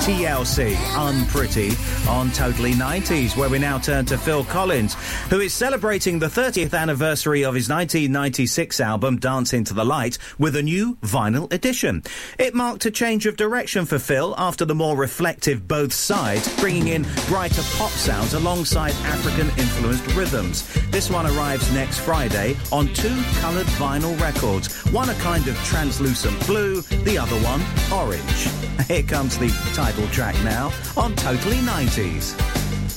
TLC, Unpretty, on Totally 90s, where we now turn to Phil Collins, who is celebrating the 30th anniversary of his 1996 album, Dance Into the Light, with a new vinyl edition. It marked a change of direction for Phil after the more reflective Both Sides, bringing in brighter pop sounds alongside African-influenced rhythms. This one arrives next Friday on 2 coloured vinyl records, one a kind of translucent blue, the other one orange. Here comes the title track now on Totally 90s.